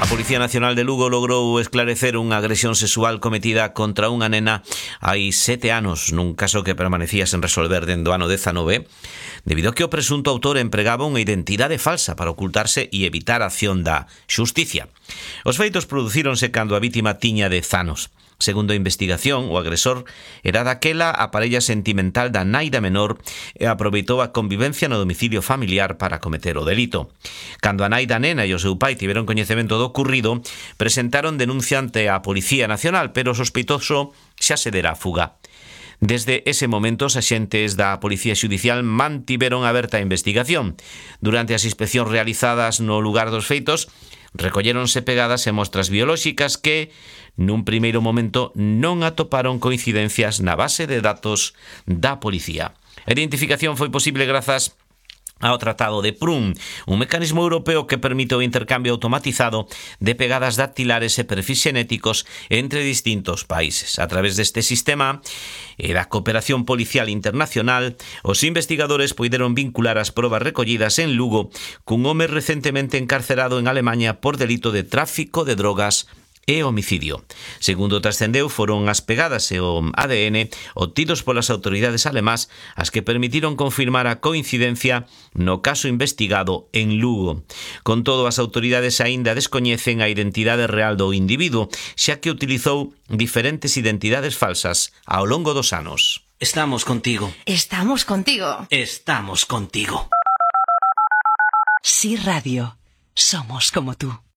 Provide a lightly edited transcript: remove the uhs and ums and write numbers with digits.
Policía Nacional de Lugo logrou esclarecer unha agresión sexual cometida contra unha nena hai 7 anos, nun caso que permanecía sen resolver dende o ano 19, debido a que o presunto autor empregaba unha identidade falsa para ocultarse e evitar a acción da xusticia. Os feitos producíronse cando a vítima tiña 10 anos. Segundo a investigación, o agresor era daquela a parella sentimental da nai da menor e aproveitou a convivencia no domicilio familiar para cometer o delito. Cando a nai da nena e o seu pai tiveron coñecemento do ocurrido, presentaron denuncia ante a Policía Nacional, pero o sospeitoso xa se dera a fuga. Desde ese momento, os axentes da Policía Xudicial mantiveron aberta a investigación. Durante as inspeccións realizadas no lugar dos feitos, recolléronse pegadas e mostras biolóxicas que, nun primeiro momento, non atoparon coincidencias na base de datos da policía. A identificación foi posible grazas ao Tratado de Prüm, un mecanismo europeo que permite o intercambio automatizado de pegadas dactilares e perfis xenéticos entre distintos países. A través deste sistema e da cooperación policial internacional, os investigadores poideron vincular as probas recollidas en Lugo cun home recentemente encarcerado en Alemaña por delito de tráfico de drogas e homicidio. Segundo trascendeu, foron as pegadas e o ADN obtidos polas autoridades alemás as que permitiron confirmar a coincidencia no caso investigado en Lugo. Con todo, as autoridades aínda descoñecen a identidade real do individuo, xa que utilizou diferentes identidades falsas ao longo dos anos. Estamos contigo. Estamos contigo. Estamos contigo. Sí Radio. Somos como tú.